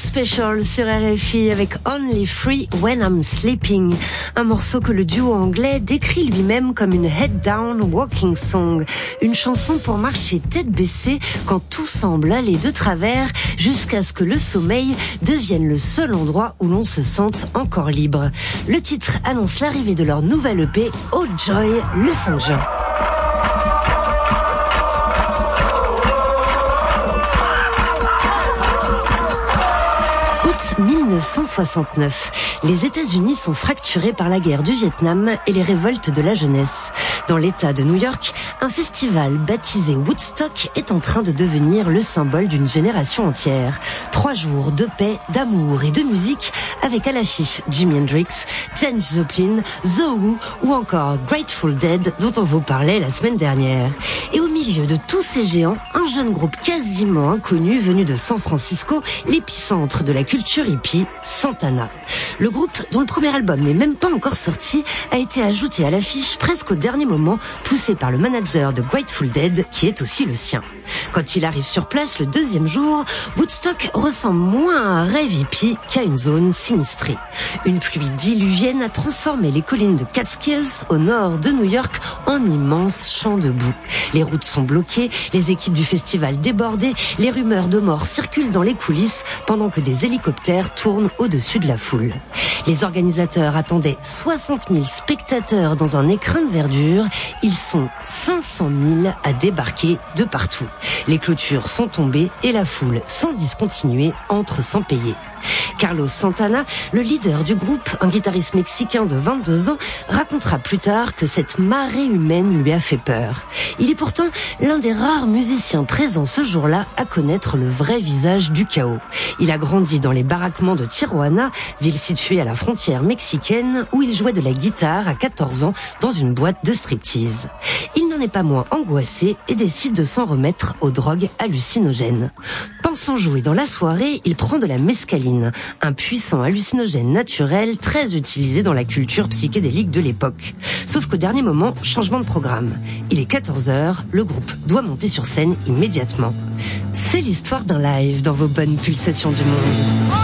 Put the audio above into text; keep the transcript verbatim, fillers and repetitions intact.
Special sur R F I avec Only Free When I'm Sleeping, un morceau que le duo anglais décrit lui-même comme une head down walking song, une chanson pour marcher tête baissée quand tout semble aller de travers jusqu'à ce que le sommeil devienne le seul endroit où l'on se sente encore libre. Le titre annonce l'arrivée de leur nouvelle E P Oh Joy le cinq juin. dix-neuf cent soixante-neuf. Les États-Unis sont fracturés par la guerre du Vietnam et les révoltes de la jeunesse. Dans l'État de New York, un festival baptisé Woodstock est en train de devenir le symbole d'une génération entière. Trois jours de paix, d'amour et de musique avec à l'affiche Jimi Hendrix, Janis Joplin, The Who ou encore Grateful Dead dont on vous parlait la semaine dernière. Et au milieu de tous ces géants, un jeune groupe quasiment inconnu venu de San Francisco, l'épicentre de la culture hippie, Santana. Le groupe, dont le premier album n'est même pas encore sorti, a été ajouté à l'affiche presque au dernier moment, poussé par le manager de Grateful Dead, qui est aussi le sien. Quand il arrive sur place le deuxième jour, Woodstock ressemble moins à un rêve hippie qu'à une zone sinistrée. Une pluie diluvienne a transformé les collines de Catskills, au nord de New York, en immenses champs de boue. Les routes sont bloquées, les équipes du festival débordées, les rumeurs de mort circulent dans les coulisses, pendant que des hélicoptères tournent au-dessus de la foule. Les organisateurs attendaient soixante mille spectateurs dans un écrin de verdure. Ils sont cinq cent mille à débarquer de partout. Les clôtures sont tombées et la foule, sans discontinuer, entre sans payer. Carlos Santana, le leader du groupe, un guitariste mexicain de vingt-deux ans, racontera plus tard que cette marée humaine lui a fait peur. Il est pourtant l'un des rares musiciens présents ce jour-là à connaître le vrai visage du chaos. Il a grandi dans les baraquements de Tijuana, ville située à la frontière mexicaine, où il jouait de la guitare à quatorze ans dans une boîte de striptease. Il n'en est pas moins angoissé et décide de s'en remettre aux drogues hallucinogènes. Pensant jouer dans la soirée, il prend de la mescaline, un puissant hallucinogène naturel très utilisé dans la culture psychédélique de l'époque. Sauf qu'au dernier moment, changement de programme. Il est quatorze heures, le groupe doit monter sur scène immédiatement. C'est l'histoire d'un live dans vos bonnes pulsations du monde.